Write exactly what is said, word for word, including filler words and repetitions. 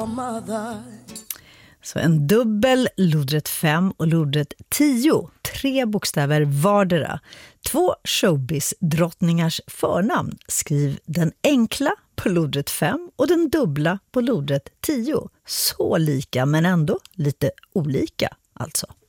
your mother. Så en dubbel, lodrätt fem och lodrätt tio. Tre bokstäver vardera. Två showbiz-drottningars förnamn. Skriv den enkla på lodrätt fem och den dubbla på lodrätt tio. Så lika men ändå lite olika alltså.